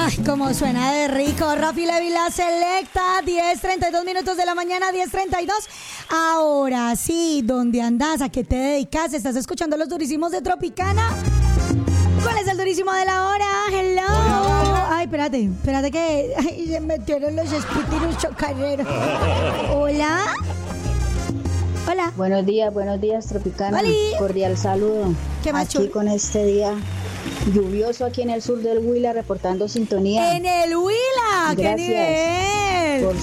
Ay, cómo suena de rico. Rafi Levi, la selecta. 10:32 minutos de la mañana, 10:32. Ahora sí, ¿dónde andas? ¿A qué te dedicas? ¿Estás escuchando los durísimos de Tropicana? ¿Cuál es el durísimo de la hora? Hello. Ay, espérate que se metieron los espíritus chocarreros. Hola. Hola. Buenos días, Tropicana. ¡Holi! Cordial saludo. ¿Qué más aquí chulo? con este día lluvioso aquí en el sur del Huila, reportando sintonía. En el Huila, qué nivel. Por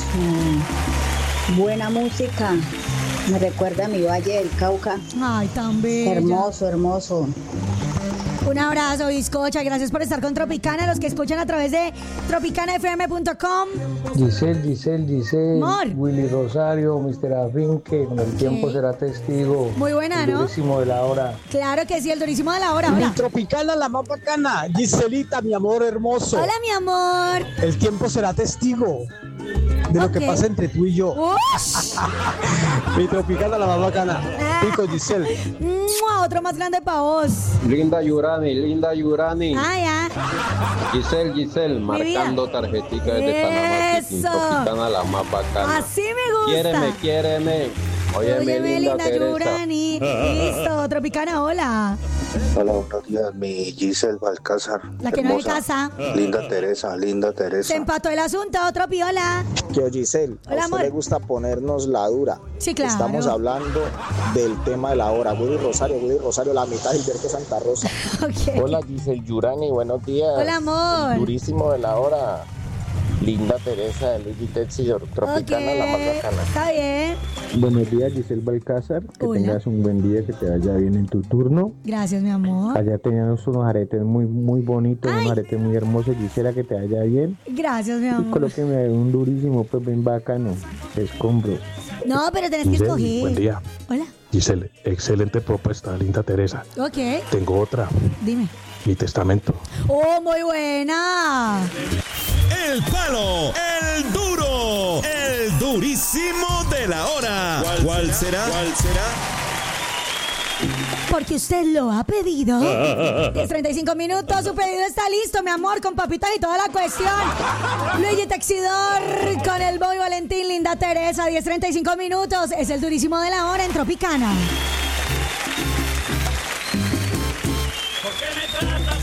su buena música. Me recuerda a mi Valle del Cauca. Ay, tan bella. Hermoso. Un abrazo, bizcocha. Gracias por estar con Tropicana. Los que escuchan a través de tropicanafm.com. Giselle. Amor. Willy Rosario, Mr. Afin, que con el tiempo será testigo. Muy buena, el ¿no? durísimo de la hora. Claro que sí, el durísimo de la hora. Mi Hola. Tropicana, la más bacana. Giselita, mi amor hermoso. Hola, mi amor. El tiempo será testigo de lo que Ok. pasa entre tú y yo. Ush. Mi Tropicana, la más bacana. Pico, Giselle. ¡Mua! Otro más grande para vos. Linda Yurani. Ah, ya. Giselle, marcando tarjetica desde Panamá City. Eso. Tropicana, la más bacana. Así me gusta. Quiéreme. Óyeme, linda Teresa. Yurani. Listo, Tropicana, hola. Hola, buenos días, mi Giselle Balcázar. La que no hay hermosa. casa. Linda Teresa. Se empató el asunto, Tropi, hola. Yo, Giselle, Hola, a usted amor. le gusta ponernos la dura. Sí, claro. Estamos hablando del tema de la hora. Willy Rosario, la mitad del Verde Santa Rosa. Ok. Hola Giselle Yurani, buenos días. Hola, amor. Durísimo de la hora. Linda Teresa de Luigi Tetsi, Tropicana, Ok, la más bacana. está bien. Buenos días, Giselle Balcázar. Que Hola. tengas un buen día, que te vaya bien en tu turno. Gracias, mi amor. Allá teníamos unos aretes muy bonitos, Ay. unos aretes muy hermosos. Quisiera que te vaya bien. Gracias, mi Y amor. colóqueme un durísimo, pues bien bacano. Escombros. No, pero tenés que escoger. Buen día. Hola. Giselle, excelente propuesta, linda Teresa. Ok, Tengo otra, dime. mi testamento. Oh, muy buena. El palo, el duro, el durísimo de la hora. ¿Cuál será? Porque usted lo ha pedido. 10:35 minutos, su pedido está listo, mi amor, con papitas y toda la cuestión. Luigi Texidor con el Boy Valentín, linda Teresa, 10:35 minutos. Es el durísimo de la hora en Tropicana.